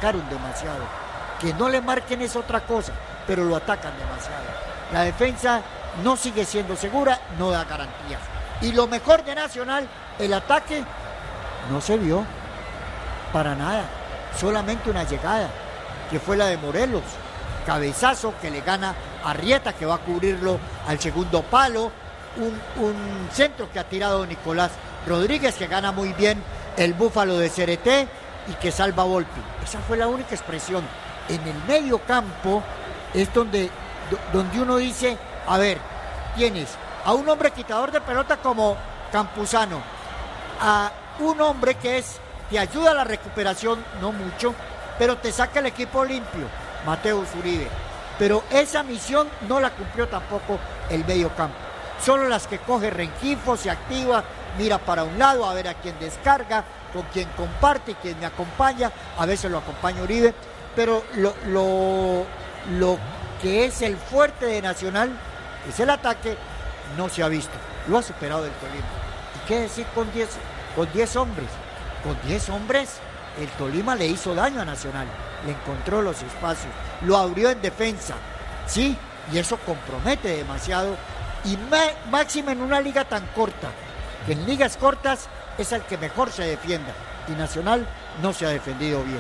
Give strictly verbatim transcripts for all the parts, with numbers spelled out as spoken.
atacaron demasiado. Que no le marquen es otra cosa, pero lo atacan demasiado. La defensa no sigue siendo segura, no da garantías. Y lo mejor de Nacional, el ataque no se vio para nada, solamente una llegada, que fue la de Morelos, cabezazo que le gana a Arrieta, que va a cubrirlo al segundo palo, un, un centro que ha tirado Nicolás Rodríguez, que gana muy bien el Búfalo de Cereté y que salva a Volpi. Esa fue la única expresión. En el medio campo es donde, donde uno dice, a ver, tienes a un hombre quitador de pelota como Campuzano, a un hombre que es te ayuda a la recuperación, no mucho, pero te saca el equipo limpio, Mateus Uribe. Pero esa misión no la cumplió tampoco el medio campo. Solo las que coge Rengifo, se activa, mira para un lado a ver a quién descarga, con quién comparte, quién me acompaña, a veces lo acompaña Uribe, pero lo, lo, lo que es el fuerte de Nacional, es el ataque, no se ha visto. Lo ha superado el Tolima. ¿Y qué decir con diez con diez hombres? Con diez hombres, el Tolima le hizo daño a Nacional, le encontró los espacios, lo abrió en defensa, sí, y eso compromete demasiado, y máxima en una liga tan corta, que en ligas cortas es el que mejor se defienda, y Nacional no se ha defendido bien.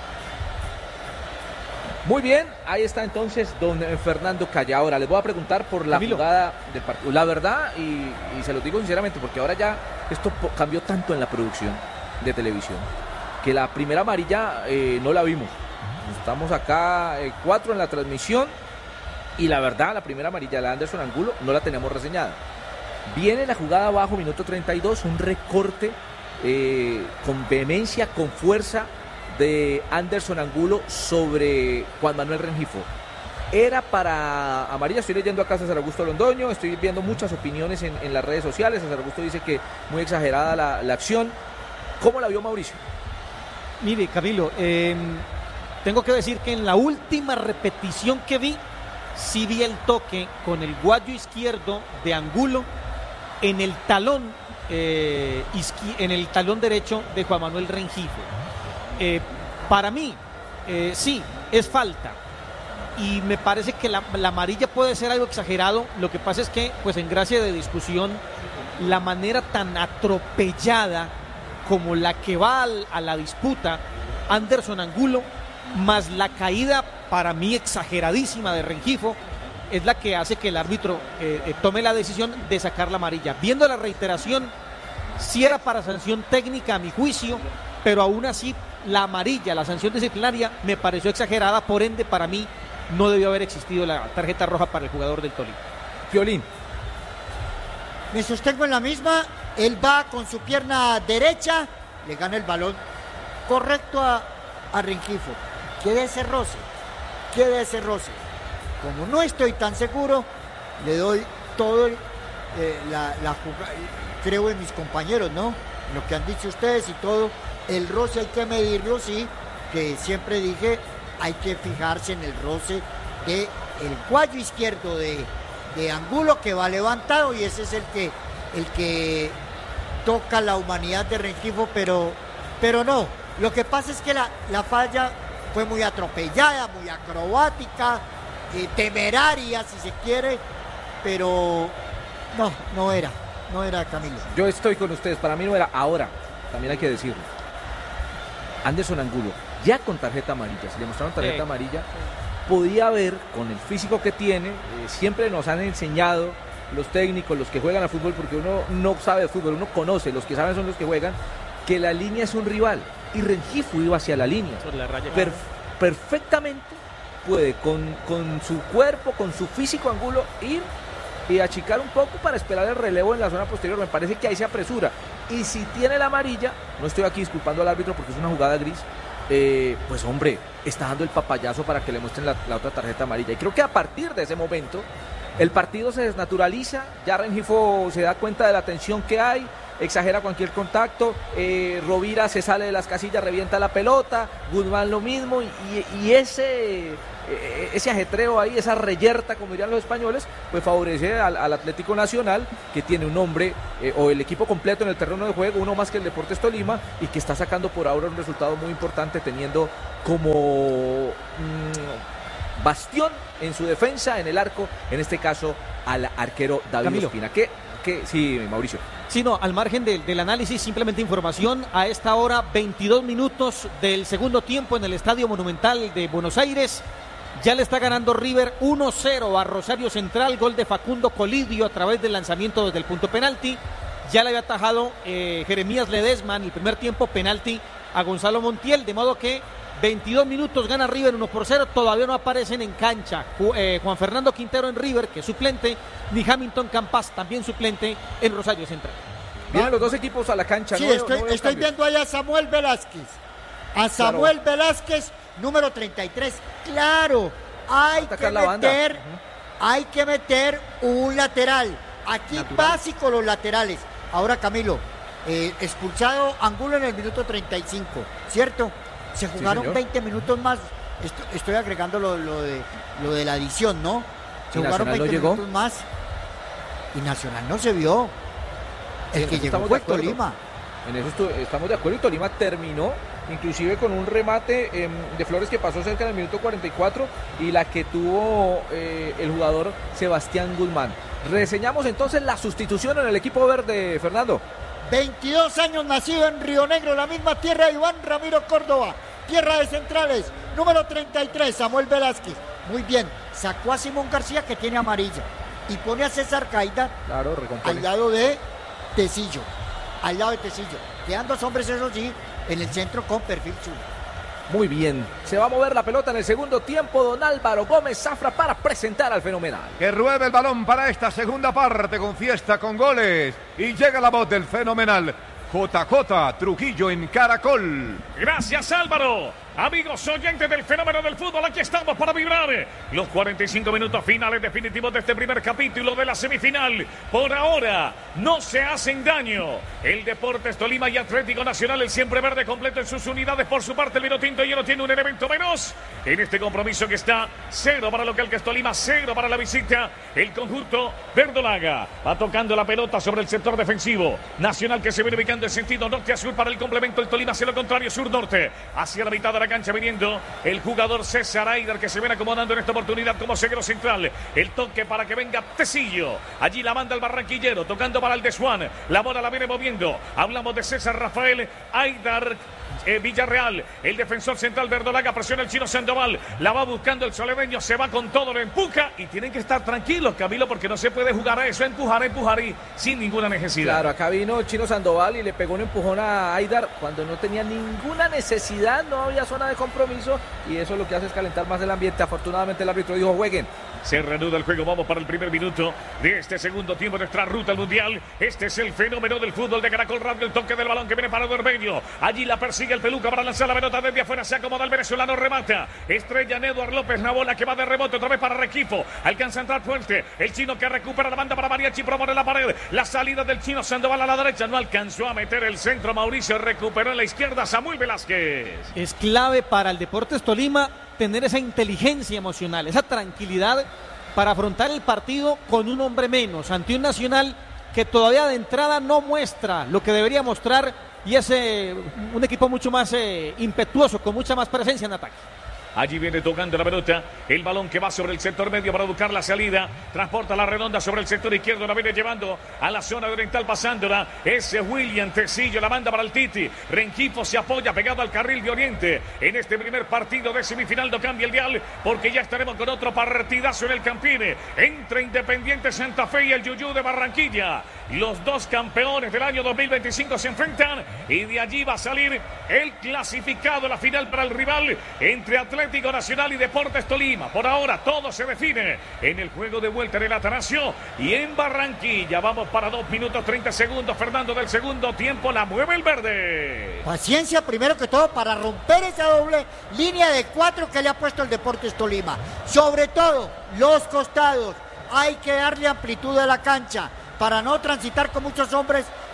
Muy bien, ahí está entonces don Fernando Calla. Ahora les voy a preguntar por la Camilo. jugada del partido. La verdad, y, y se los digo sinceramente, porque ahora ya esto cambió tanto en la producción de televisión, que la primera amarilla eh, no la vimos. Estamos acá eh, cuatro en la transmisión y la verdad la primera amarilla, la de Anderson Angulo, no la tenemos reseñada. Viene la jugada abajo, minuto treinta y dos, un recorte eh, con vehemencia, con fuerza de Anderson Angulo sobre Juan Manuel Rengifo. Era para amarilla, estoy leyendo acá a César Augusto Londoño, estoy viendo muchas opiniones en, en las redes sociales. César Augusto dice que muy exagerada la, la acción. ¿Cómo la vio Mauricio? Mire, Camilo, eh, tengo que decir que en la última repetición que vi, sí vi el toque con el guayo izquierdo de Angulo en el talón, eh, izquier- en el talón derecho de Juan Manuel Rengifo. Eh, para mí, eh, sí, es falta. Y me parece que la, la amarilla puede ser algo exagerado. Lo que pasa es que, pues en gracia de discusión, la manera tan atropellada como la que va al, a la disputa Anderson Angulo, más la caída para mí exageradísima de Rengifo, es la que hace que el árbitro eh, eh, tome la decisión de sacar la amarilla. Viendo la reiteración, sí era para sanción técnica a mi juicio, pero aún así la amarilla, la sanción disciplinaria, me pareció exagerada. Por ende, para mí no debió haber existido la tarjeta roja para el jugador del Tolima. Piolín. Me sostengo en la misma. Él va con su pierna derecha, le gana el balón correcto a, a Rengifo. Queda ese roce, queda ese roce. Como no estoy tan seguro, le doy todo el, eh, la, la jugada, creo en mis compañeros, ¿no? Lo que han dicho ustedes y todo. El roce hay que medirlo, sí, que siempre dije, hay que fijarse en el roce de el cuello izquierdo de, de Angulo, que va levantado, y ese es el que el que toca la humanidad de Rengifo, pero, pero no. Lo que pasa es que la, la falla fue muy atropellada, muy acrobática, eh, temeraria, si se quiere, pero no, no era, no era, Camilo. Yo estoy con ustedes, para mí no era. Ahora, también hay que decirlo, Anderson Angulo, ya con tarjeta amarilla, si le mostraron tarjeta Sí. amarilla, podía haber, con el físico que tiene, eh, siempre nos han enseñado los técnicos, los que juegan al fútbol, porque uno no sabe de fútbol, uno conoce, los que saben son los que juegan, que la línea es un rival, y Rengifo iba hacia la línea. Sobre la raya. Per- perfectamente puede, con, con su cuerpo, con su físico, Angulo, ir y achicar un poco para esperar el relevo en la zona posterior. Me parece que ahí se apresura, y si tiene la amarilla, no estoy aquí disculpando al árbitro porque es una jugada gris, eh, pues hombre, está dando el papayazo para que le muestren la, la otra tarjeta amarilla, y creo que a partir de ese momento el partido se desnaturaliza, ya Rengifo se da cuenta de la tensión que hay, exagera cualquier contacto, eh, Rovira se sale de las casillas, revienta la pelota, Guzmán lo mismo, y, y ese, eh, ese ajetreo ahí, esa reyerta, como dirían los españoles, pues favorece al, al Atlético Nacional, que tiene un hombre, eh, o el equipo completo en el terreno de juego, uno más que el Deportes Tolima, y que está sacando por ahora un resultado muy importante, teniendo como mmm, bastión en su defensa, en el arco, en este caso al arquero David Camilo. Ospina. ¿Qué, qué? Sí, Mauricio. Sí, no, al margen del, del análisis, simplemente información. A esta hora, veintidós minutos del segundo tiempo en el Estadio Monumental de Buenos Aires. Ya le está ganando River uno cero a Rosario Central, gol de Facundo Colidio a través del lanzamiento desde el punto penalti. Ya le había atajado eh, Jeremías Ledesma en el primer tiempo, penalti a Gonzalo Montiel, de modo que veintidós minutos gana River uno por cero, todavía no aparecen en cancha Ju, eh, Juan Fernando Quintero en River, que es suplente, ni Hamilton Campas, también suplente en Rosario Central. Vienen los dos equipos a la cancha. Sí, no, estoy, no estoy viendo ahí a Samuel Velázquez. A Samuel claro. Velázquez, número treinta y tres. Claro, hay que meter, uh-huh. hay que meter un lateral. Aquí Natural. Básico los laterales. Ahora, Camilo, eh, expulsado Angulo en el minuto treinta y cinco, ¿cierto? Se jugaron sí, veinte minutos más. Estoy, estoy agregando lo, lo, de, lo de la adición, ¿no? Se jugaron veinte no minutos más. Y Nacional no se vio. El sí, que llegó fue Tolima. En eso estu- estamos de acuerdo, y Tolima terminó inclusive con un remate eh, de Flores que pasó cerca del minuto cuarenta y cuatro, y la que tuvo eh, el jugador Sebastián Guzmán. Reseñamos entonces la sustitución en el equipo verde, Fernando. veintidós años, nacido en Río Negro, la misma tierra de Iván Ramiro Córdoba, tierra de Centrales, número treinta y tres, Samuel Velázquez. Muy bien, sacó a Simón García, que tiene amarilla, y pone a César Caída claro, al lado de Tecillo, al lado de Tecillo. Quedan dos hombres, eso sí, en el centro con perfil chulo. Muy bien, se va a mover la pelota en el segundo tiempo, don Álvaro Gómez Zafra, para presentar al Fenomenal. Que ruede el balón para esta segunda parte, con fiesta, con goles, y llega la voz del Fenomenal, J J Trujillo en Caracol. Gracias, Álvaro. Amigos oyentes del Fenómeno del Fútbol, aquí estamos para vibrar los cuarenta y cinco minutos finales definitivos de este primer capítulo de la semifinal. Por ahora no se hacen daño el Deportes Tolima y Atlético Nacional, el siempre verde completo en sus unidades. Por su parte, el Vinotinto ya no tiene un elemento menos en este compromiso, que está cero para local, que es Tolima, cero para la visita. El conjunto verdolaga va tocando la pelota sobre el sector defensivo. Nacional, que se viene ubicando en sentido norte a sur para el complemento. El Tolima hacia lo contrario, sur-norte, hacia la mitad de la cancha, viniendo el jugador César Aidar, que se viene acomodando en esta oportunidad como zaguero central. El toque para que venga Tecillo, allí la manda el barranquillero, tocando para el de Swan, la bola la viene moviendo. Hablamos de César Rafael Aidar. Eh, Villarreal, el defensor central verdolaga, presiona el chino Sandoval, la va buscando el solemeño, se va con todo, lo empuja, y tienen que estar tranquilos, Camilo, porque no se puede jugar a eso, empujar, empujar y sin ninguna necesidad. Claro, acá vino el chino Sandoval y le pegó un empujón a Aidar cuando no tenía ninguna necesidad, no había zona de compromiso, y eso lo que hace es calentar más el ambiente. Afortunadamente el árbitro dijo: jueguen. Se reanuda el juego, vamos para el primer minuto de este segundo tiempo, nuestra ruta al Mundial. Este es el Fenómeno del Fútbol de Caracol Radio, el toque del balón que viene para Dormeño, allí la persigue el Peluca para lanzar la pelota desde afuera, se acomoda el venezolano, remata, estrella en Eduard López, la bola que va de rebote otra vez para Requifo, alcanza a entrar fuerte, el chino que recupera la banda para Mariachi, propone la pared, la salida del chino Sandoval a la derecha, no alcanzó a meter el centro Mauricio, recuperó en la izquierda Samuel Velázquez. Es clave para el Deportes Tolima tener esa inteligencia emocional, esa tranquilidad para afrontar el partido con un hombre menos, ante un Nacional que todavía de entrada no muestra lo que debería mostrar, y es eh, un equipo mucho más eh, impetuoso, con mucha más presencia en ataque. Allí viene tocando la pelota, el balón que va sobre el sector medio para buscar la salida, transporta la redonda sobre el sector izquierdo, la viene llevando a la zona oriental, pasándola, ese William Tecillo, la manda para el Titi, Rengifo se apoya pegado al carril de Oriente, en este primer partido de semifinal. No cambia el dial, porque ya estaremos con otro partidazo en el Campine, entre Independiente Santa Fe y el Yuyú de Barranquilla, los dos campeones del año dos mil veinticinco se enfrentan, y de allí va a salir el clasificado, la final para el rival entre Atlético Nacional y Deportes Tolima. Por ahora todo se define en el juego de vuelta en el Atanasio y en Barranquilla. Vamos para dos minutos treinta segundos, Fernando, del segundo tiempo. La mueve el verde. Paciencia primero que todo para romper esa doble línea de cuatro que le ha puesto el Deportes Tolima. Sobre todo los costados, hay que darle amplitud a la cancha para no transitar con muchos hombres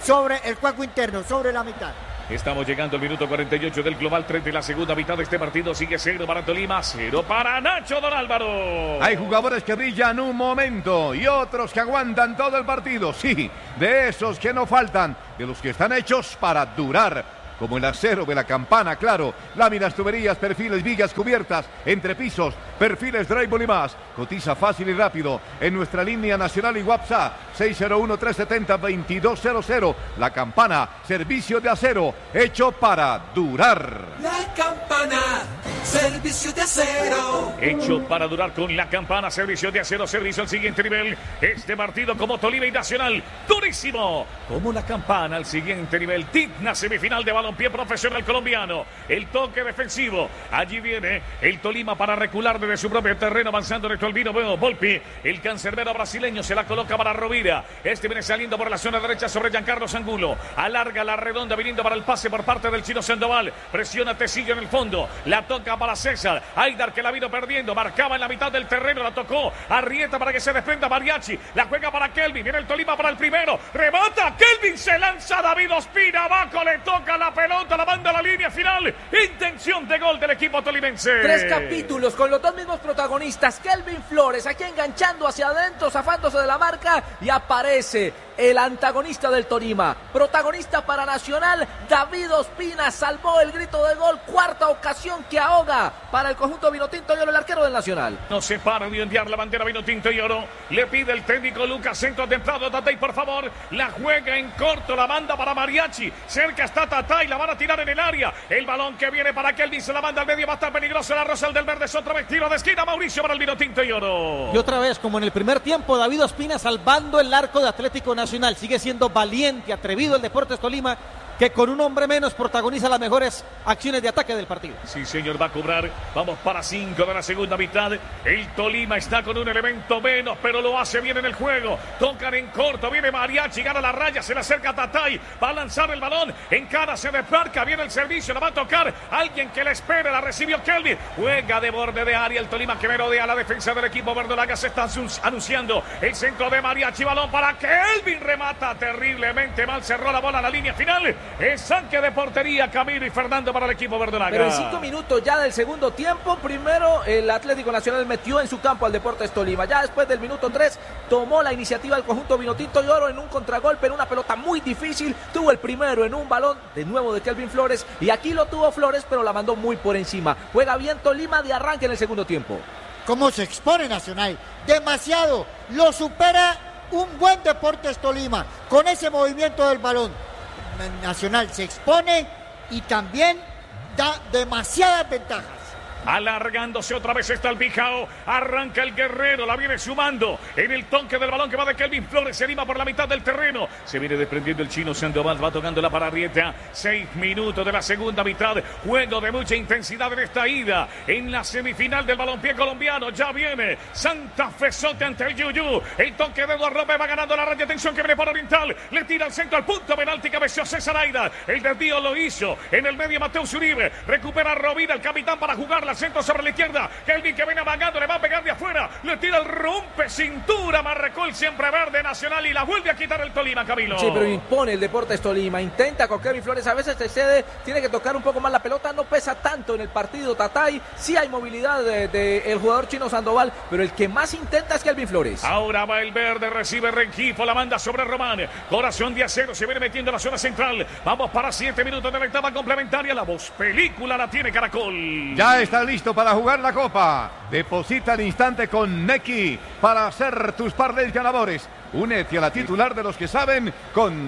sobre el juego interno, sobre la mitad. Estamos llegando al minuto cuarenta y ocho del global tres de la segunda mitad de este partido. Sigue cero para Tolima, cero para Nacho Don Álvaro. Hay jugadores que brillan un momento y otros que aguantan todo el partido. Sí, de esos que no faltan, de los que están hechos para durar. Como el acero de la campana, claro. Láminas, tuberías, perfiles, vigas, cubiertas, entrepisos, perfiles, drywall y más. Cotiza fácil y rápido en nuestra línea nacional y WhatsApp seis cero uno, tres siete cero, dos dos cero cero. La Campana, servicio de acero, hecho para durar. La Campana, servicio de acero. Hecho para durar con La Campana, servicio de acero, servicio al siguiente nivel. Este partido como Tolima y Nacional, durísimo. Como La Campana al siguiente nivel. Digna semifinal de balompié profesional colombiano. El toque defensivo. Allí viene el Tolima para recular desde su propio terreno, avanzando en el Albino Volpi. El cancerbero brasileño se la coloca para Rovira. Este viene saliendo por la zona derecha sobre Giancarlo Angulo. Alarga la redonda viniendo para el pase por parte del chino Sandoval. Presiona Tecillo en el fondo. La toca para César. Aidar que la vino perdiendo. Marcaba en la mitad del terreno. La tocó. Arrieta para que se desprenda Mariachi. La juega para Kelvin. Viene el Tolima para el primero. Remata. Kelvin se lanza. David Ospina. Abajo le toca la pelota. La manda a la línea final. Intención de gol del equipo tolimense. Tres capítulos con los dos mismos protagonistas. Kelvin Flores aquí enganchando hacia adentro, zafándose de la marca, y aparece el antagonista del Tolima, protagonista para Nacional. David Ospina salvó el grito de gol, cuarta ocasión que ahoga para el conjunto vinotinto y oro, el arquero del Nacional. No se para de enviar la bandera vinotinto y oro. Le pide el técnico Lucas, centro templado, Tatay, por favor. La juega en corto, la manda para Mariachi. Cerca está Tatay, la van a tirar en el área. El balón que viene para Kelvin, se la manda al medio, va a estar peligroso. La Rosal del Verde es otra vez tiro de esquina. Mauricio para el vinotinto y oro. Y otra vez, como en el primer tiempo, David Ospina salvando el arco de Atlético Nacional. Sigue siendo valiente, atrevido el Deportes Tolima, que con un hombre menos protagoniza las mejores acciones de ataque del partido. Sí, señor, va a cobrar. Vamos para cinco de la segunda mitad. El Tolima está con un elemento menos, pero lo hace bien en el juego. Tocan en corto, viene Mariachi, gana la raya, se le acerca a Tatay, va a lanzar el balón, encara, se desmarca, viene el servicio, la va a tocar alguien que la espera, la recibió Kelvin. Juega de borde de área el Tolima, que merodea la defensa del equipo verdolaga. Se está anunciando el centro de Mariachi, balón para Kelvin, remata terriblemente mal, cerró la bola a la línea final. Es saque de portería, Camilo y Fernando para el equipo verdolaga. Pero en cinco minutos ya del segundo tiempo, primero el Atlético Nacional metió en su campo al Deportes Tolima. Ya después del minuto tres tomó la iniciativa el conjunto vinotinto y oro en un contragolpe, en una pelota muy difícil. Tuvo el primero en un balón de nuevo de Kelvin Flores, y aquí lo tuvo Flores, pero la mandó muy por encima. Juega bien Tolima de arranque en el segundo tiempo. ¿Cómo se expone Nacional? Demasiado. Lo supera un buen Deportes Tolima con ese movimiento del balón. Nacional se expone y también da demasiadas ventajas. Alargándose otra vez está el Bijao. Arranca el Guerrero, la viene sumando en el toque del balón que va de Kelvin Flores. Se anima por la mitad del terreno. Se viene desprendiendo el chino Sandoval, va tocándola para Arrieta. Seis minutos de la segunda mitad. Juego de mucha intensidad en esta ida. En la semifinal del balompié colombiano. Ya viene Santa Fezote ante el Yuyu. El toque de Eduardo López va ganando la raya. Atención que viene por Oriental. Le tira al centro al punto penalti. Cabeció César Aida. El desvío lo hizo en el medio Mateus Uribe. Recupera a Rovira, el capitán, para jugarla. Centro sobre la izquierda. Kelvin que viene amagando, le va a pegar de afuera. Le tira el rompe cintura. Marcó el siempre verde Nacional y la vuelve a quitar el Tolima, Camilo. Sí, pero impone el Deportes Tolima. Intenta con Kelvin Flores. A veces se cede. Tiene que tocar un poco más la pelota. No pesa tanto en el partido Tatay. Sí hay movilidad del de, de jugador chino Sandoval, pero el que más intenta es Kelvin Flores. Ahora va el verde. Recibe Rengifo. La manda sobre Román. Corazón de acero. Se viene metiendo en la zona central. Vamos para siete minutos de la etapa complementaria. La voz película la tiene Caracol. Ya está listo para jugar la Copa. Deposita al instante con Neki para hacer tus parlays ganadores. Únete a la titular de los que saben con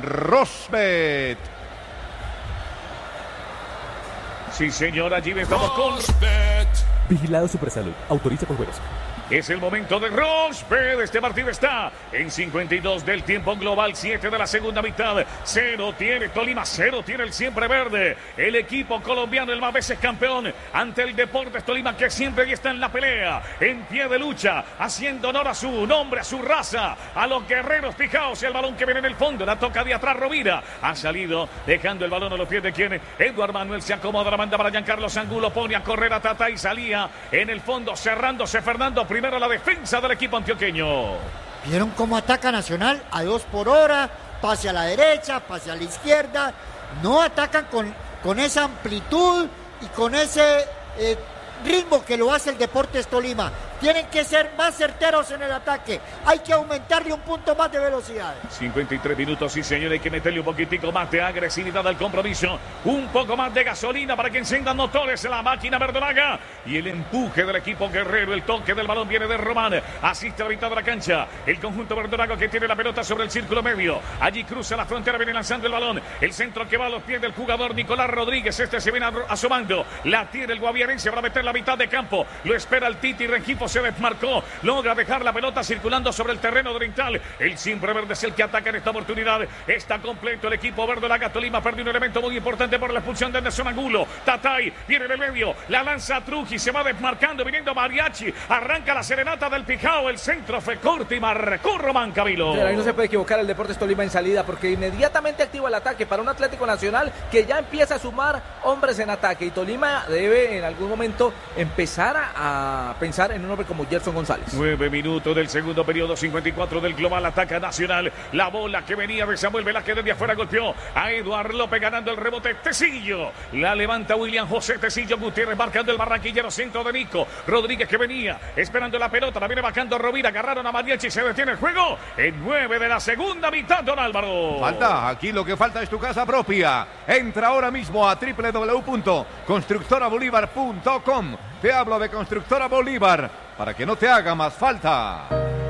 Rosbet. Sí, señor, allí estamos con Vigilado Supersalud. Autoriza con juegos. Es el momento de Rosbet. Este partido está en cincuenta y dos del tiempo global, siete de la segunda mitad. Cero tiene Tolima, cero tiene el siempre verde. El equipo colombiano, el más veces campeón, ante el Deportes Tolima, que siempre está en la pelea, en pie de lucha, haciendo honor a su nombre, a su raza, a los guerreros fijaos. El balón que viene en el fondo, la toca de atrás Rovira. Ha salido, dejando el balón a los pies de quien. Eduardo Manuel se acomoda, la manda para Giancarlo Angulo, pone a correr a Tata y salía en el fondo, cerrándose Fernando. Primero la defensa del equipo antioqueño. ¿Vieron cómo ataca Nacional? A dos por hora, pase a la derecha, pase a la izquierda, no atacan con, con esa amplitud y con ese eh, ritmo que lo hace el Deportes Tolima. Tienen que ser más certeros en el ataque. Hay que aumentarle un punto más de velocidad. cincuenta y tres minutos, sí señor, hay que meterle un poquitico más de agresividad al compromiso. Un poco más de gasolina para que enciendan motores en la máquina verdolaga. Y el empuje del equipo guerrero, el toque del balón viene de Román. Asiste a la mitad de la cancha. El conjunto verdolago que tiene la pelota sobre el círculo medio. Allí cruza la frontera, viene lanzando el balón. El centro que va a los pies del jugador Nicolás Rodríguez. Este se viene asomando. La tiene el guaviarense para meter la mitad de campo. Lo espera el Titi Rengifo. Se desmarcó, logra dejar la pelota circulando sobre el terreno oriental. El siempre verde es el que ataca en esta oportunidad. Está completo el equipo verdolaga. Tolima perdió un elemento muy importante por la expulsión de Anderson Angulo. Tatay viene del medio, la lanza Truji, se va desmarcando, viniendo Mariachi, arranca la serenata del Pijao. El centro fue corto y marcó Román Cabilo. Pero ahí no se puede equivocar el Deportes Tolima en salida, porque inmediatamente activa el ataque para un Atlético Nacional que ya empieza a sumar hombres en ataque, y Tolima debe en algún momento empezar a, a pensar en un hombre como Gerson González. Nueve minutos del segundo periodo, cincuenta y cuatro del global, ataca Nacional. La bola que venía de Samuel Velázquez desde afuera golpeó a Eduardo López ganando el rebote. Tecillo, la levanta William José Tecillo Gutiérrez marcando el barranquillero, centro de Nico Rodríguez que venía esperando la pelota, la viene bajando Rovira, agarraron a Mariachi, se detiene el juego en nueve de la segunda mitad, don Álvaro. Falta, aquí lo que falta es tu casa propia. Entra ahora mismo a doble u doble u doble u punto constructora bolívar punto com. Te hablo de Constructora Bolívar para que no te haga más falta.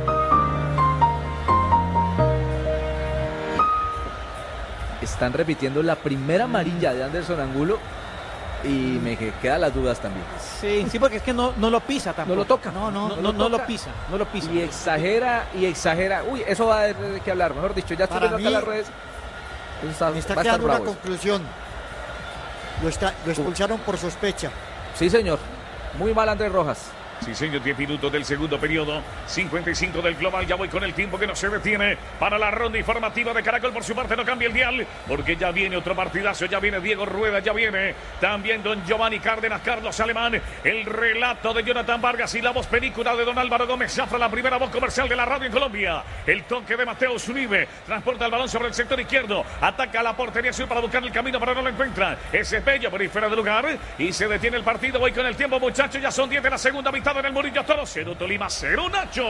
Están repitiendo la primera amarilla de Anderson Angulo y me quedan las dudas también. Sí, sí, porque es que no, no lo pisa tampoco. No lo toca. No, no, no, No no, lo no lo toca. pisa, no lo pisa. Y exagera, y exagera. Uy, eso va a haber de qué hablar, mejor dicho. Ya estoy Para viendo acá mí, las redes. Eso está, Me está va a estar quedando una bravo eso. conclusión. Lo, está, lo expulsaron por sospecha. Sí, señor. Muy mal Andrés Rojas. Sí, señor, diez minutos del segundo periodo, cincuenta y cinco del global. Ya voy con el tiempo que no se detiene para la ronda informativa de Caracol. Por su parte no cambia el dial, porque ya viene otro partidazo, ya viene Diego Rueda, ya viene también don Giovanni Cárdenas, Carlos Alemán, el relato de Jonathan Vargas y la voz película de don Álvaro Gómez Zafra, la primera voz comercial de la radio en Colombia. El toque de Mateo Zuribe, transporta el balón sobre el sector izquierdo, ataca a la portería sur para buscar el camino, pero no lo encuentra. Ese es Bello, por fuera de lugar, y se detiene el partido. Voy con el tiempo, muchachos, ya son diez de la segunda mitad en el Murillo Toro. Cero Tolima, cero Nacho.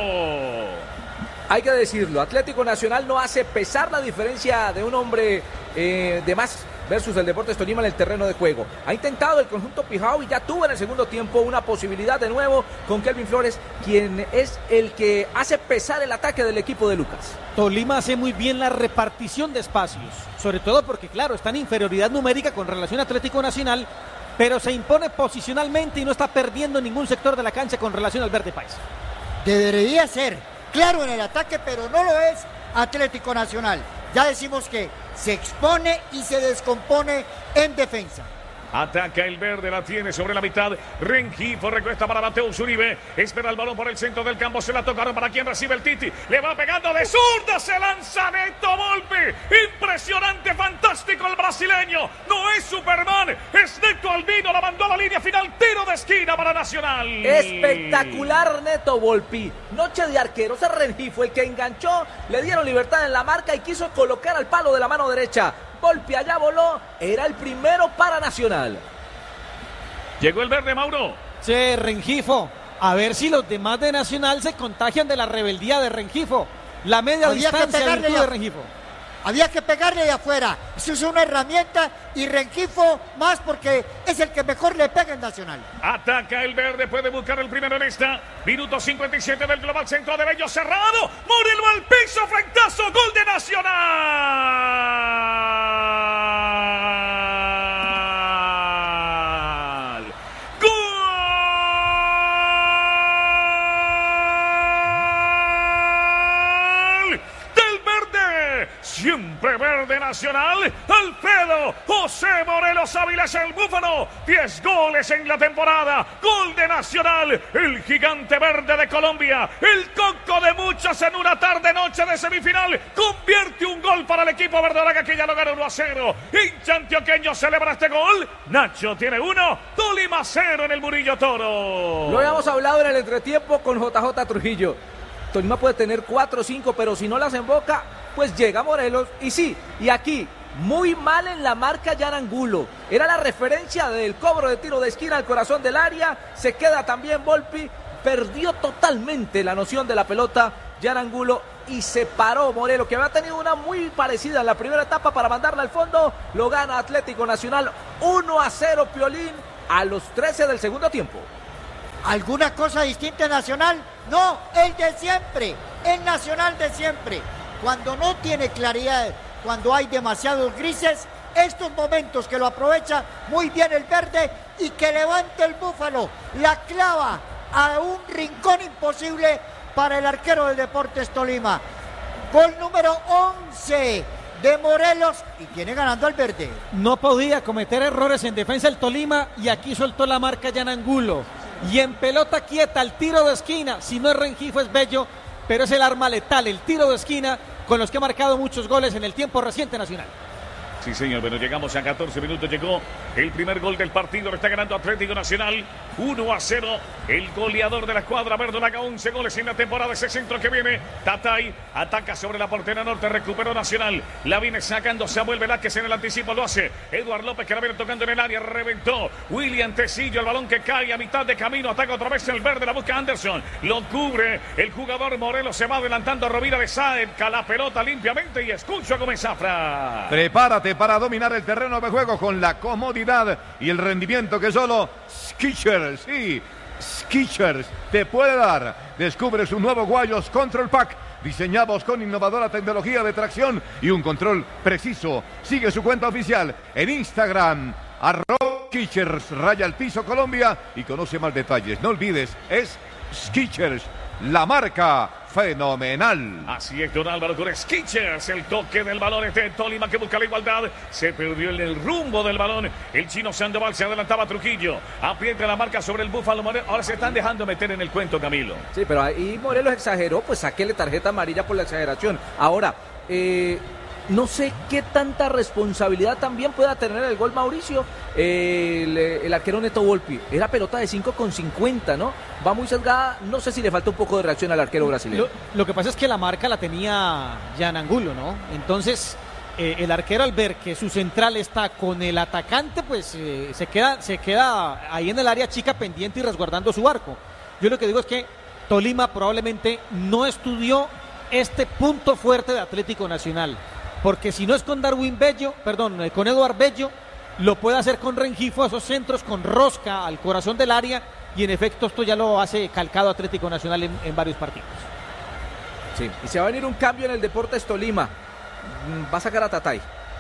Hay que decirlo, Atlético Nacional no hace pesar la diferencia de un hombre eh, de más versus el Deportes Tolima en el terreno de juego. Ha intentado el conjunto Pijao y ya tuvo en el segundo tiempo una posibilidad de nuevo con Kelvin Flores, quien es el que hace pesar el ataque del equipo de Lucas. Tolima hace muy bien la repartición de espacios, sobre todo porque, claro, está en inferioridad numérica con relación a Atlético Nacional, pero se impone posicionalmente y no está perdiendo ningún sector de la cancha con relación al verde país. Debería ser claro en el ataque, pero no lo es Atlético Nacional. Ya decimos que se expone y se descompone en defensa. Ataca el verde, la tiene sobre la mitad. Rengifo recuesta para Mateo Zuribe. Espera el balón por el centro del campo. Se la tocaron para quien recibe el Titi. Le va pegando de zurda. Se lanza Neto Volpi. Impresionante, fantástico el brasileño. No es Superman. Es Neto Albino. La mandó a la línea final. Tiro de esquina para Nacional. Espectacular Neto Volpi. Noche de arqueros. Es Rengifo el que enganchó. Le dieron libertad en la marca y quiso colocar al palo de la mano derecha. Volpi allá voló, era el primero para Nacional. Llegó el verde, Mauro. Sí, Rengifo. A ver si los demás de Nacional se contagian de la rebeldía de Rengifo. La media Había que distancia pegarle virtud ya. de Rengifo. Había que pegarle de afuera. Eso es una herramienta y Rengifo más porque es el que mejor le pega en Nacional. Ataca el verde, puede buscar el primero en esta. Minuto cincuenta y siete del global, centro de Bello cerrado. Murilo al piso, frentazo, gol de Nacional. Gol del verde. Siempre verde Nacional. Alfredo José Morelos Ávila es el búfalo. diez goles en la temporada. Gol de Nacional. El gigante verde de Colombia. El coco de muchos en una tarde noche de semifinal. Convierte un gol para el equipo verdolaga que ya lo ganó uno a cero. Hincha antioqueño celebra este gol. Nacho tiene uno. Tolima cero en el Murillo Toro. Lo habíamos hablado en el entretiempo con J J Trujillo. Tolima puede tener cuatro o cinco, pero si no las emboca, pues llega Morelos. Y sí, y aquí, muy mal en la marca Jan Angulo. Era la referencia del cobro de tiro de esquina al corazón del área. Se queda también Volpi. Perdió totalmente la noción de la pelota Jan Angulo y se paró Morelos, que había tenido una muy parecida en la primera etapa para mandarla al fondo. Lo gana Atlético Nacional uno a cero, Piolín, a los trece del segundo tiempo. ¿Alguna cosa distinta en Nacional? No, el de siempre, el Nacional de siempre. Cuando no tiene claridad, cuando hay demasiados grises, estos momentos que lo aprovecha muy bien el verde y que levanta el Búfalo, la clava a un rincón imposible para el arquero del Deportes Tolima. Gol número once de Morelos y tiene ganando al verde. No podía cometer errores en defensa el Tolima y aquí soltó la marca Jan Angulo. Y en pelota quieta, el tiro de esquina, si no es Rengifo es Bello, pero es el arma letal, el tiro de esquina con los que ha marcado muchos goles en el tiempo reciente Nacional. Sí, señor, bueno, llegamos a catorce minutos, llegó el primer gol del partido, lo está ganando Atlético Nacional, uno a cero, el goleador de la escuadra verdolaga, once goles en la temporada, ese centro que viene, Tatay, ataca sobre la portería norte, recuperó Nacional, la viene sacando Samuel Velázquez en el anticipo, lo hace Eduard López, que la viene tocando en el área, reventó William Tecillo, el balón que cae a mitad de camino, ataca otra vez el verde, la busca Anderson, lo cubre, el jugador Morelos se va adelantando, Rovira de Sáenz, la pelota limpiamente y escucho a Gómez Zafra. Prepárate para dominar el terreno de juego con la comodidad y el rendimiento que solo Skechers, sí, Skechers te puede dar. Descubre sus nuevos guayos Control Pack, diseñados con innovadora tecnología de tracción y un control preciso. Sigue su cuenta oficial en Instagram, arroba Skechers, raya al piso Colombia, y conoce más detalles. No olvides, es Skechers, la marca fenomenal. Así es, don Álvaro, con Skechers, el toque del balón este Tolima que busca la igualdad, se perdió en el rumbo del balón, el chino Sandoval, se adelantaba Trujillo, aprieta la marca sobre el Búfalo Morelos, ahora se están dejando meter en el cuento, Camilo. Sí, pero ahí Morelos exageró, pues sáquele tarjeta amarilla por la exageración. Ahora, eh... no sé qué tanta responsabilidad también pueda tener el gol Mauricio, eh, el, el arquero Neto Volpi. Era pelota de cinco con cincuenta, ¿no? Va muy sesgada, no sé si le falta un poco de reacción al arquero brasileño. Lo, lo que pasa es que la marca la tenía Jan Angulo, ¿no? Entonces, eh, el arquero al ver que su central está con el atacante, pues eh, se queda, se queda ahí en el área chica pendiente y resguardando su arco. Yo lo que digo es que Tolima probablemente no estudió este punto fuerte de Atlético Nacional. Porque si no es con Darwin Bello, perdón, con Eduard Bello, lo puede hacer con Rengifo, esos centros con rosca al corazón del área, y en efecto esto ya lo hace calcado Atlético Nacional en, en varios partidos. Sí, y se va a venir un cambio en el Deportes Tolima. Va a sacar a Tatay.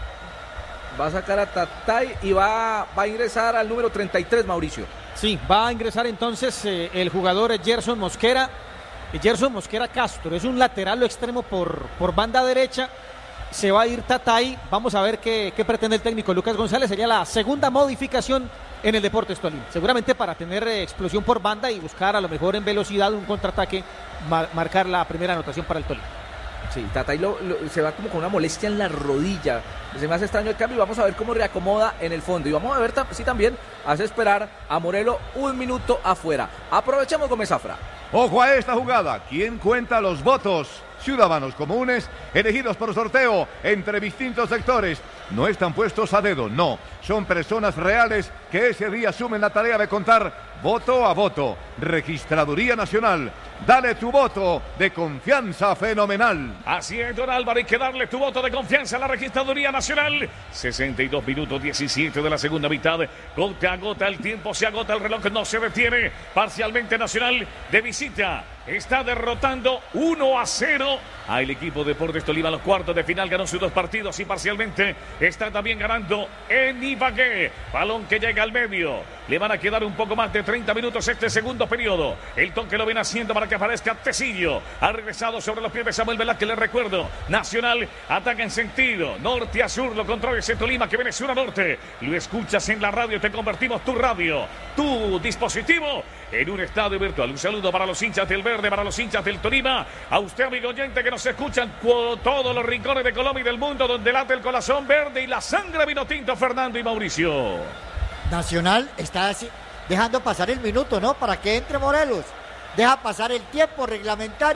Va a sacar a Tatay y va, va a ingresar al número treinta y tres, Mauricio. Sí, va a ingresar entonces eh, el jugador Gerson Mosquera. Gerson Mosquera Castro, es un lateral o extremo por, por banda derecha. Se va a ir Tatay, vamos a ver qué, qué pretende el técnico Lucas González, sería la segunda modificación en el Deportes Tolima, seguramente para tener eh, explosión por banda y buscar a lo mejor en velocidad un contraataque, mar, marcar la primera anotación para el Tolima. Sí, Tatay lo, lo, se va como con una molestia en la rodilla, se me hace extraño el cambio y vamos a ver cómo reacomoda en el fondo, y vamos a ver si también hace esperar a Morelos un minuto afuera. Aprovechemos Gómez Zafra. Ojo a esta jugada, ¿quién cuenta los votos? Ciudadanos comunes elegidos por sorteo entre distintos sectores. No están puestos a dedo, no. Son personas reales que ese día asumen la tarea de contar voto a voto. Registraduría Nacional. Dale tu voto de confianza fenomenal. Así es, don Álvaro, hay que darle tu voto de confianza a la Registraduría Nacional. sesenta y dos minutos diecisiete de la segunda mitad. Gota a gota el tiempo, se agota el reloj, no se detiene. Parcialmente Nacional de visita está derrotando uno a cero al equipo Deportes Tolima. Los cuartos de final ganó sus dos partidos y parcialmente está también ganando en Ibagué. Balón que llega al medio. Le van a quedar un poco más de treinta minutos este segundo periodo. El toque lo viene haciendo para que aparezca Tecillo. Ha regresado sobre los pies de Samuel Velázquez, le recuerdo. Nacional ataca en sentido norte a sur. Lo controla ese Tolima que viene sur a norte. Lo escuchas en la radio. Te convertimos tu radio, tu dispositivo, en un estadio virtual. Un saludo para los hinchas del verde, para los hinchas del Tolima. A usted, amigo oyente, que nos escuchan por todos los rincones de Colombia y del mundo, donde late el corazón verde y la sangre vino tinto. Fernando y Mauricio. Nacional está así, dejando pasar el minuto, ¿no? Para que entre Morelos. Deja pasar el tiempo reglamentario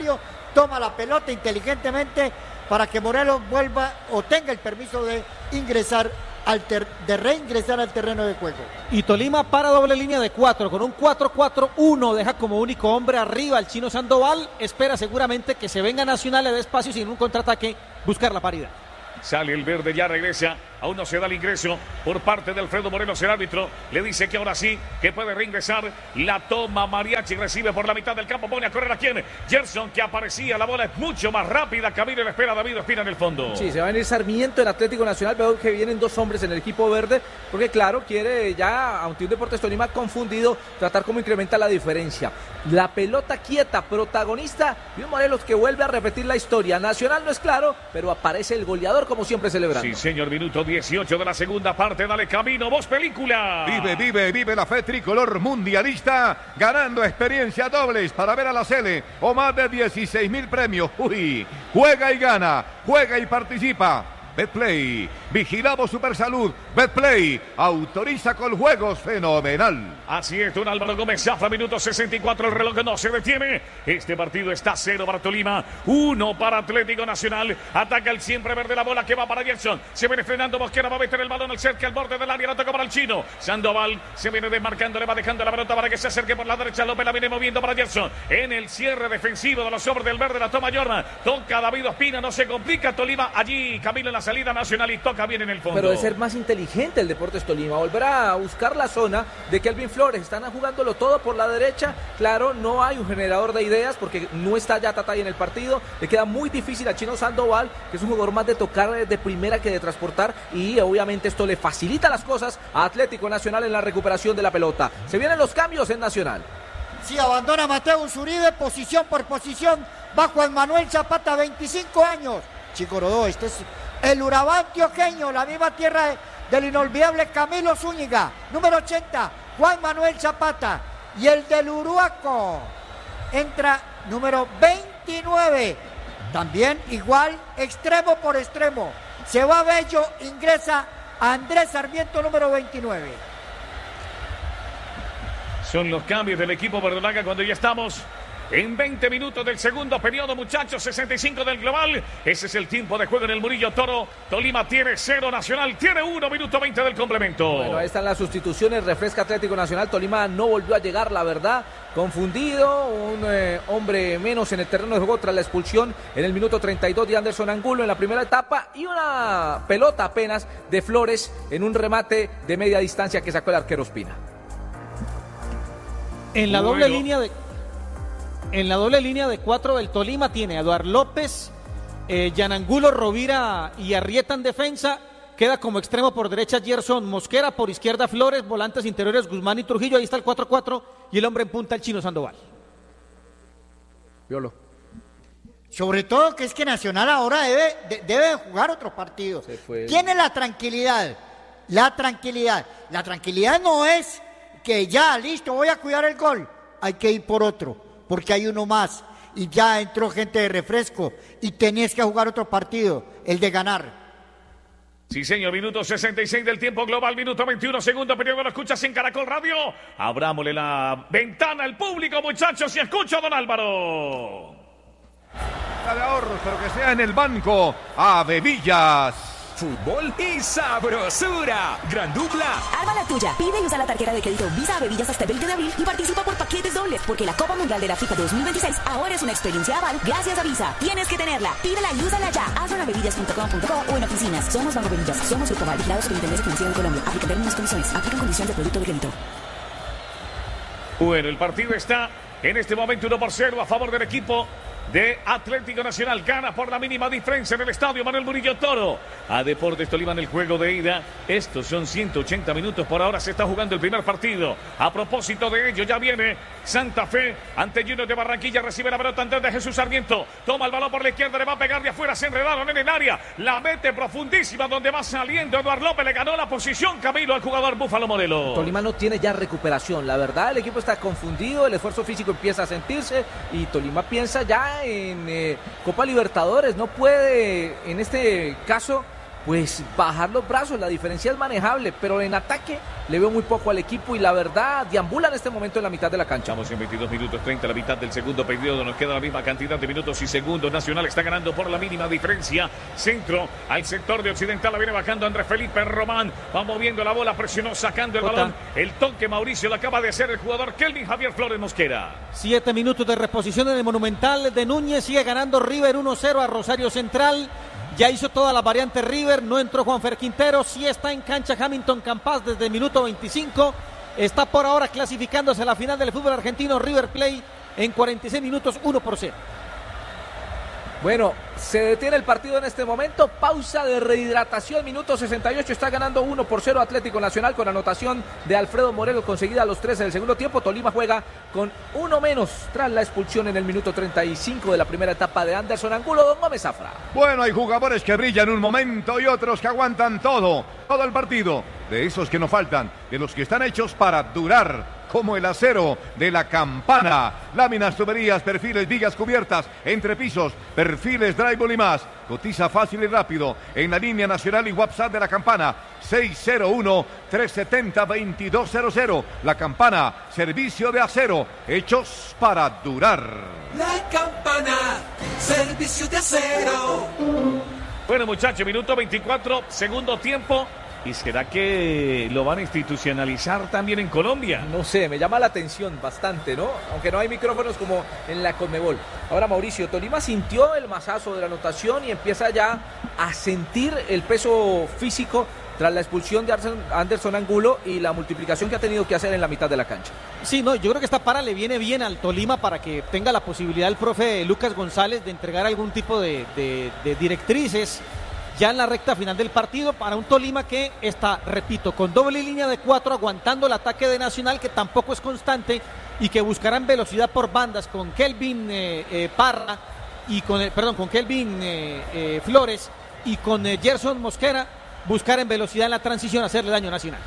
toma la pelota inteligentemente para que Morelos vuelva o tenga el permiso de ingresar al ter- de reingresar al terreno de juego. Y Tolima para doble línea de cuatro, con un cuatro cuatro uno, deja como único hombre arriba al Chino Sandoval, espera seguramente que se venga Nacional, le dé espacio sin un contraataque, buscar la paridad. Sale el verde, ya regresa. Aún no se da el ingreso por parte de Alfredo Morelos, el árbitro. Le dice que ahora sí, que puede reingresar. La toma Mariachi, recibe por la mitad del campo. Pone a correr a quien. Gerson, que aparecía. La bola es mucho más rápida. Camilo le espera a David Ospina en el fondo. Sí, se va a venir Sarmiento, el Atlético Nacional. Veo que vienen dos hombres en el equipo verde. Porque claro, quiere ya, aunque un Deportes Tolima confundido, tratar cómo incrementa la diferencia. La pelota quieta, protagonista. Y un Morelos que vuelve a repetir la historia. Nacional no es claro, pero aparece el goleador como siempre celebrando. Sí, señor, minuto dieciocho de la segunda parte. Dale camino, voz película. Vive, vive, vive la fe tricolor mundialista, ganando experiencia dobles para ver a la Sele o más de dieciséis mil premios. Uy, juega y gana, juega y participa. Betplay, vigilamos Supersalud. Betplay, autoriza con juegos fenomenal. Así es, don Álvaro Gómez Zafra, minuto sesenta y cuatro, el reloj no se detiene. Este partido está cero para Tolima, uno para Atlético Nacional. Ataca el siempre verde, la bola que va para Jackson. Se viene frenando Mosquera, va a meter el balón al cerca, al borde del área, la toca para el Chino. Sandoval se viene desmarcando, le va dejando la pelota para que se acerque por la derecha. López la viene moviendo para Jackson. En el cierre defensivo de los hombres del verde, la toma Jordan. Toca David Ospina, no se complica. Tolima allí, Camilo en la salida Nacional y toca bien en el fondo. Pero de ser más inteligente el Deportes Tolima, volverá a buscar la zona de Kelvin Flores. Están jugándolo todo por la derecha. Claro, no hay un generador de ideas porque no está ya Tatay en el partido. Le queda muy difícil a Chino Sandoval, que es un jugador más de tocar de primera que de transportar, y obviamente esto le facilita las cosas a Atlético Nacional en la recuperación de la pelota. Se vienen los cambios en Nacional. Sí, abandona Mateo Uribe, posición por posición, va Juan Manuel Zapata, veinticinco años. Chico Rodó, este es el Urabá antioqueño, la misma tierra del inolvidable Camilo Zúñiga, número ochenta, Juan Manuel Zapata. Y el del Uruaco entra número veintinueve, también igual, extremo por extremo. Se va Bello, ingresa Andrés Sarmiento, número veintinueve. Son los cambios del equipo verdolaga cuando ya estamos en veinte minutos del segundo periodo, muchachos, sesenta y cinco del global. Ese es el tiempo de juego en el Murillo Toro. Tolima tiene cero, Nacional tiene uno, minuto veinte del complemento. Bueno, ahí están las sustituciones, refresca Atlético Nacional. Tolima no volvió a llegar, la verdad, confundido, un eh, hombre menos en el terreno de juego tras la expulsión en el minuto treinta y dos de Anderson Angulo en la primera etapa, y una pelota apenas de Flores en un remate de media distancia que sacó el arquero Ospina. En la Bueno. doble línea de En la doble línea de cuatro del Tolima tiene a Eduard López, eh, Yanangulo, Rovira y Arrieta en defensa. Queda como extremo por derecha Gerson Mosquera, por izquierda Flores, volantes interiores Guzmán y Trujillo. Ahí está el cuatro cuatro y el hombre en punta, el Chino Sandoval. Violo. Sobre todo que es que Nacional ahora debe, de- debe jugar otros partidos. Se fue. Tiene la tranquilidad, la tranquilidad. La tranquilidad no es que ya, listo, voy a cuidar el gol. Hay que ir por otro, porque hay uno más. Y ya entró gente de refresco y tenías que jugar otro partido, el de ganar. Sí, señor, minuto sesenta y seis del tiempo global, minuto veintiuno, segundo periodo, lo escuchas en Caracol Radio. Abrámosle la ventana al público, muchachos, y escucha a don Álvaro. De ahorros, pero que sea en el banco. Avevillas. Fútbol y sabrosura. Gran dupla. Arma la tuya. Pide y usa la tarjeta de crédito Visa a Bebillas hasta el veinte de abril y participa por paquetes dobles, porque la Copa Mundial de la FIFA dos mil veintiséis ahora es una experiencia aval gracias a Visa. Tienes que tenerla. Pídela y úsala ya. Hazlo en abebillas punto com punto co o en oficinas. Somos Banco Bebillas. Somos Grupo Aval, vigilados por Intendencia Financiera de Colombia. Aplican términos y condiciones. Aplican condiciones de producto de crédito. Bueno, el partido está en este momento uno por cero a favor del equipo de Atlético Nacional. Gana por la mínima diferencia en el estadio Manuel Murillo Toro a Deportes Tolima en el juego de ida. Estos son ciento ochenta minutos. Por ahora se está jugando el primer partido. A propósito de ello, ya viene Santa Fe ante Junior de Barranquilla. Recibe la pelota Andrés de Jesús Sarmiento. Toma el balón por la izquierda, le va a pegar de afuera. Se enredaron en el área. La mete profundísima donde va saliendo Eduard López. Le ganó la posición Camilo al jugador Búfalo Morelos. Tolima no tiene ya recuperación, la verdad, el equipo está confundido, el esfuerzo físico empieza a sentirse y Tolima piensa ya en eh, Copa Libertadores. No puede en este caso pues bajar los brazos. La diferencia es manejable, pero en ataque le veo muy poco al equipo y la verdad deambula en este momento en la mitad de la cancha. Estamos en veintidós minutos treinta, la mitad del segundo periodo. Nos queda la misma cantidad de minutos y segundos. Nacional está ganando por la mínima diferencia. Centro al sector de Occidental, la viene bajando Andrés Felipe Román. Va moviendo la bola, presionó, sacando el Jota. balón. El toque Mauricio lo acaba de hacer el jugador Kelvin Javier Flores Mosquera. Siete minutos de reposición en el Monumental de Núñez. Sigue ganando River uno cero a Rosario Central. Ya hizo todas las variantes River. No entró Juanfer Quintero. Sí está en cancha Hamilton Campas desde el minuto veinticinco. Está por ahora clasificándose a la final del fútbol argentino. River Plate en cuarenta y seis minutos, uno por cero. Bueno, se detiene el partido en este momento, pausa de rehidratación, minuto sesenta y ocho, está ganando uno por cero Atlético Nacional con anotación de Alfredo Moreno conseguida a los trece del segundo tiempo. Tolima juega con uno menos tras la expulsión en el minuto treinta y cinco de la primera etapa de Anderson Angulo. Don Gómez Zafra. Bueno, hay jugadores que brillan un momento y otros que aguantan todo, todo el partido, de esos que no faltan, de los que están hechos para durar, como el acero de la Campana. Láminas, tuberías, perfiles, vigas cubiertas, entrepisos, perfiles, drywall y más. Cotiza fácil y rápido en la línea nacional y WhatsApp de la Campana. seis cero uno, tres siete cero, dos dos cero cero. La Campana, servicio de acero, hechos para durar. La Campana, servicio de acero. Bueno, muchachos, minuto veinticuatro, segundo tiempo. ¿Y será que lo van a institucionalizar también en Colombia? No sé, me llama la atención bastante, ¿no? Aunque no hay micrófonos como en la Conmebol. Ahora, Mauricio, Tolima sintió el mazazo de la anotación y empieza ya a sentir el peso físico tras la expulsión de Anderson Angulo y la multiplicación que ha tenido que hacer en la mitad de la cancha. Sí, no, yo creo que esta para le viene bien al Tolima para que tenga la posibilidad el profe Lucas González de entregar algún tipo de, de, de directrices ya en la recta final del partido para un Tolima que está, repito, con doble línea de cuatro, aguantando el ataque de Nacional, que tampoco es constante y que buscarán velocidad por bandas con Kelvin eh, eh, Parra y con, eh, perdón, con Kelvin eh, eh, Flores y con eh, Gerson Mosquera, buscar en velocidad en la transición hacerle daño a Nacional.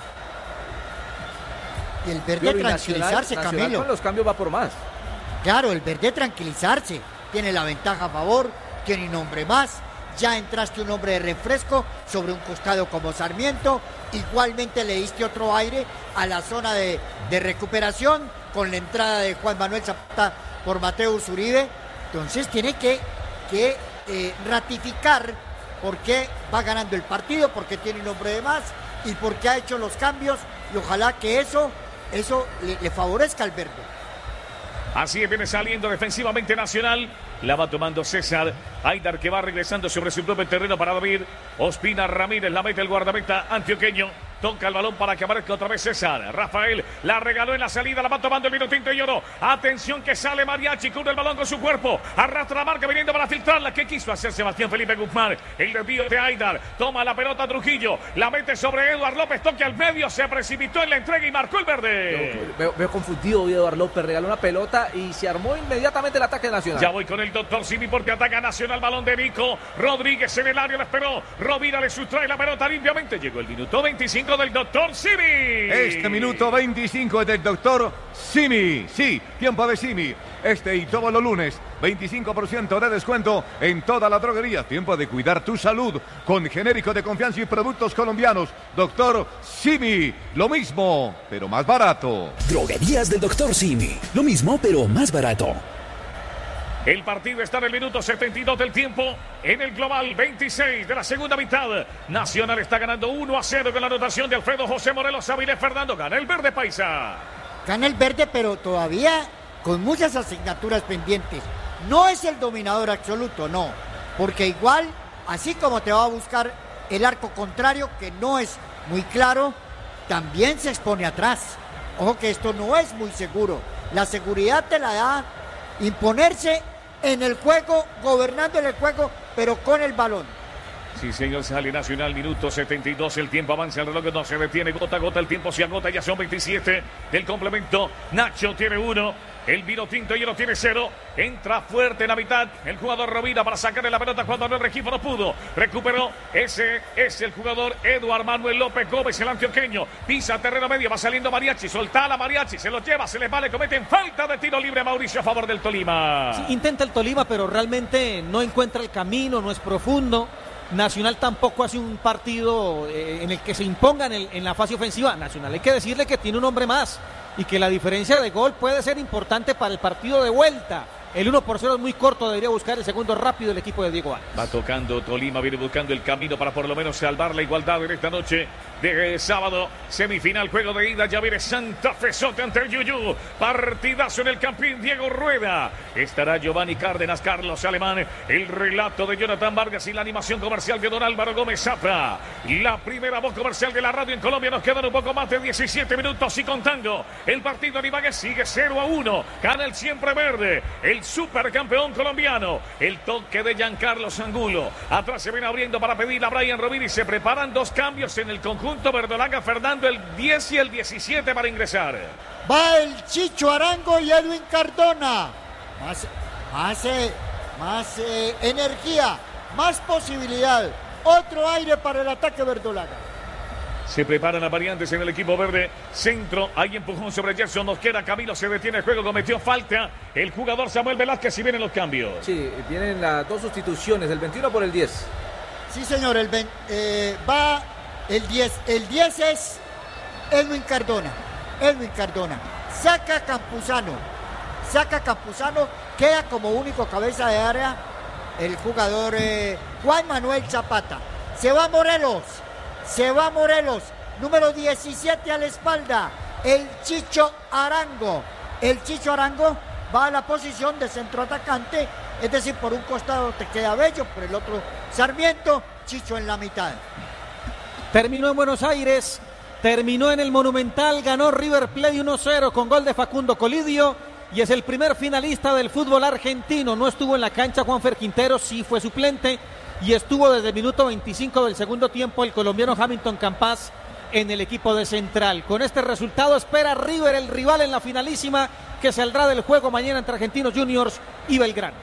Y el verde tranquilizarse, Nacional, Camilo. Nacional con los cambios va por más. Claro, el verde tranquilizarse. Tiene la ventaja a favor, tiene un hombre más. Ya entraste un hombre de refresco sobre un costado como Sarmiento. Igualmente le diste otro aire a la zona de, de recuperación con la entrada de Juan Manuel Zapata por Mateus Uribe. Entonces tiene que, que eh, ratificar por qué va ganando el partido, porque tiene un hombre de más y porque ha hecho los cambios. Y ojalá que eso, eso le, le favorezca al verde. Así es, viene saliendo defensivamente Nacional. La va tomando César. Aidar que va regresando sobre su propio terreno para David. Ospina Ramírez la mete el guardameta antioqueño. Toca el balón para que aparezca otra vez César. Rafael la regaló en la salida. La va tomando el vino tinto y oro. Atención que sale Mariachi. Cubre el balón con su cuerpo. Arrastra la marca viniendo para filtrarla. ¿Qué quiso hacer Sebastián Felipe Guzmán? El desvío de Aidar. Toma la pelota Trujillo. La mete sobre Eduard López. Toque al medio. Se precipitó en la entrega y marcó el verde. Veo, veo confundido Eduard López. Regaló una pelota y se armó inmediatamente el ataque Nacional. Ya voy con el doctor Simi porque ataca Nacional. Balón de Nico Rodríguez en el área. La esperó. Rovira le sustrae la pelota limpiamente. Llegó el minuto veinticinco del doctor Simi. Este minuto veinticinco es del doctor Simi. Sí, tiempo de Simi. Este y todos los lunes, veinticinco por ciento de descuento en toda la droguería. Tiempo de cuidar tu salud con genérico de confianza y productos colombianos. Doctor Simi, lo mismo, pero más barato. Droguerías del doctor Simi. Lo mismo, pero más barato. El partido está en el minuto setenta y dos del tiempo. En el global veintiséis de la segunda mitad. Nacional está ganando uno a cero con la anotación de Alfredo José Morelos Avilés Fernando. Gana el verde paisa. Gana el verde, pero todavía con muchas asignaturas pendientes. No es el dominador absoluto, no. Porque igual, así como te va a buscar el arco contrario, que no es muy claro, también se expone atrás. Ojo que esto no es muy seguro. La seguridad te la da imponerse en el juego, gobernando en el juego, pero con el balón. Sí, señor, sale Nacional, minuto setenta y dos, el tiempo avanza, el reloj no se detiene, gota a gota, el tiempo se agota, ya son veintisiete del complemento. Nacho tiene uno, el vino tinto y lo tiene cero, entra fuerte en la mitad, el jugador Rovira para sacarle la pelota cuando el Regifo no pudo, recuperó, ese es el jugador Eduard Manuel López Gómez, el antioqueño, pisa terreno medio, va saliendo Mariachi, solta la Mariachi, se lo lleva, se le vale, cometen falta de tiro libre Mauricio a favor del Tolima. Sí, intenta el Tolima, pero realmente no encuentra el camino, no es profundo. Nacional tampoco hace un partido eh, en el que se imponga en, el, en la fase ofensiva. Nacional hay que decirle que tiene un hombre más y que la diferencia de gol puede ser importante para el partido de vuelta. El uno por cero es muy corto, debería buscar el segundo rápido el equipo de Diego Áñez. Va tocando Tolima, viene buscando el camino para por lo menos salvar la igualdad en esta noche de sábado. Semifinal, juego de ida, ya viene Santa Fe Sote ante el Yuyú. Partidazo en el Campín, Diego Rueda. Estará Giovanni Cárdenas, Carlos Alemán, el relato de Jonathan Vargas y la animación comercial de don Álvaro Gómez Zafra. La primera voz comercial de la radio en Colombia. Nos quedan un poco más de diecisiete minutos y contando. El partido de Ibagué sigue cero a uno. Gana el siempre verde, el supercampeón colombiano. El toque de Giancarlo Angulo. Atrás se viene abriendo para pedir a Brian Rovira y se preparan dos cambios en el conjunto verdolaga. Fernando, el diez y el diecisiete para ingresar. Va el Chicho Arango y Edwin Cardona. Más, más, eh, más eh, energía, más posibilidad. Otro aire para el ataque verdolaga. Se preparan las variantes en el equipo verde. Centro, hay empujón sobre Gerson Mosquera. Camilo se detiene el juego, cometió falta el jugador Samuel Velázquez y vienen los cambios. Sí, vienen las dos sustituciones, el veintiuno por el diez. Sí, señor, el ven, eh, va el diez. El diez es Edwin Cardona. Edwin Cardona. Saca Campuzano. Saca Campuzano. Queda como único cabeza de área el jugador eh, Juan Manuel Zapata. Se va Morelos. Se va Morelos, número diecisiete a la espalda, el Chicho Arango. El Chicho Arango va a la posición de centroatacante, es decir, por un costado te queda Bello, por el otro Sarmiento, Chicho en la mitad. Terminó en Buenos Aires, terminó en el Monumental, ganó River Plate uno cero con gol de Facundo Colidio y es el primer finalista del fútbol argentino. No estuvo en la cancha Juanfer Quintero, sí fue suplente. Y estuvo desde el minuto veinticinco del segundo tiempo el colombiano Hamilton Campas en el equipo de Central. Con este resultado espera River, el rival en la finalísima, que saldrá del juego mañana entre Argentinos Juniors y Belgrano.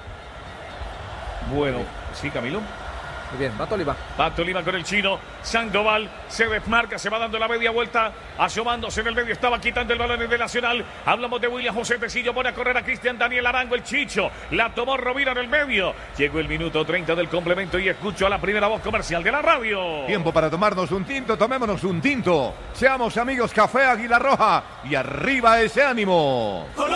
Bueno, sí, Camilo. Muy bien, va Tolima. Va Tolima con el chino. Sandoval se desmarca, se va dando la media vuelta, asomándose en el medio, estaba quitando el balón de Nacional. Hablamos de William José Tecillo, pone a correr a Cristian Daniel Arango, el Chicho. La tomó Rovira en el medio. Llegó el minuto treinta del complemento y escucho a la primera voz comercial de la radio. Tiempo para tomarnos un tinto, tomémonos un tinto. Seamos amigos, Café Águila Roja y arriba ese ánimo.